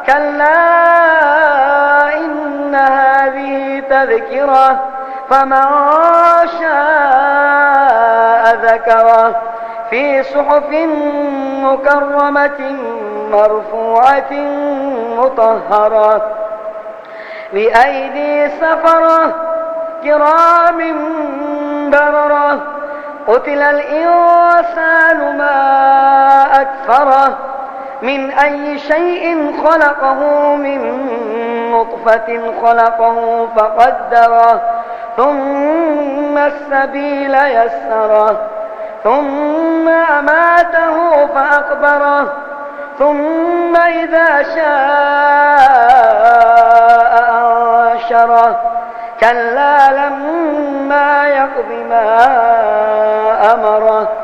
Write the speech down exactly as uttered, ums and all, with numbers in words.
كلا إن هذه تذكرة فمن شاء ذكره في صحف مكرمة مرفوعة مطهرة بأيدي سفرة كرام بررة قتل الإنسان ما أكفره من أي شيء خلقه من نطفة خلقه فقدره ثم السبيل يسره ثم أماته فأقبره ثم إذا شاء أنشره كلا لما يقض ما أمره